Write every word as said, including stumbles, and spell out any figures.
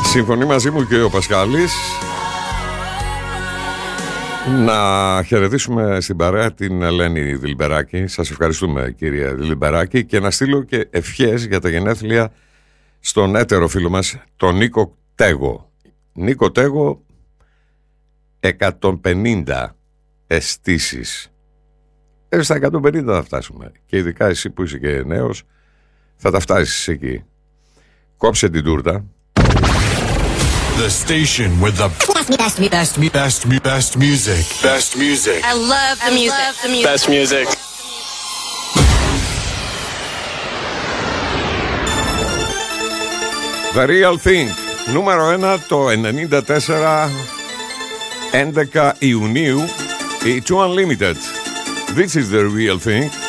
Συμφωνεί μαζί μου και ο Πασχάλης. Να χαιρετήσουμε στην παρέα την Ελένη Δηλιμπεράκη. Σας ευχαριστούμε, κύριε Δηλιμπεράκη, και να στείλω και ευχές για τα γενέθλια στον έτερο φίλο μας, τον Νίκο Τέγο. Νίκο Τέγο, εκατόν πενήντα αισθήσεις. Ε, στα εκατόν πενήντα θα φτάσουμε. Και ειδικά εσύ που είσαι και νέος, θα τα φτάσεις εκεί. Κόψε την τούρτα. The station with the best, best, best, best, best music. Best music. I love the music. Love the music. Best music. The Real Thing. Νούμερο ένα το ενενήντα τέσσερα, έντεκα Ιουνίου, η Two Unlimited. This is the real thing.